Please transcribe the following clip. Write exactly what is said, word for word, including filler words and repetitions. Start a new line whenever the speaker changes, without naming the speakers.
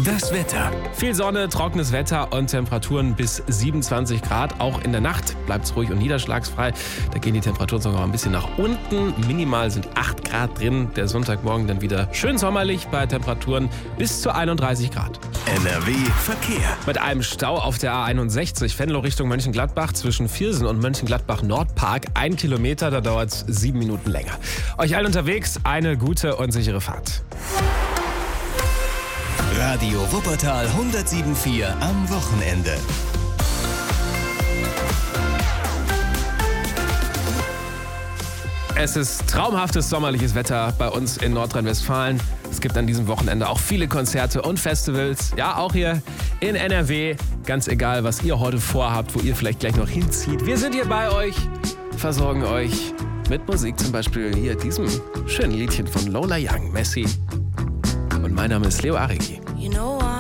Das Wetter.
Viel Sonne, trockenes Wetter und Temperaturen bis siebenundzwanzig Grad. Auch in der Nacht bleibt es ruhig und niederschlagsfrei. Da gehen die Temperaturen sogar ein bisschen nach unten. Minimal sind acht Grad drin. Der Sonntagmorgen dann wieder schön sommerlich bei Temperaturen bis zu einunddreißig Grad.
N R W Verkehr.
Mit einem Stau auf der A einundsechzig Venlo Richtung Mönchengladbach zwischen Viersen und Mönchengladbach Nordpark. Ein Kilometer, da dauert es sieben Minuten länger. Euch allen unterwegs eine gute und sichere Fahrt.
Radio Wuppertal hundertsieben Komma vier am Wochenende.
Es ist traumhaftes sommerliches Wetter bei uns in Nordrhein-Westfalen. Es gibt an diesem Wochenende auch viele Konzerte und Festivals. Ja, auch hier in N R W. Ganz egal, was ihr heute vorhabt, wo ihr vielleicht gleich noch hinzieht. Wir sind hier bei euch, versorgen euch mit Musik. Zum Beispiel hier diesem schönen Liedchen von Lola Young, Messi. Und mein Name ist Leo Arigi.
You know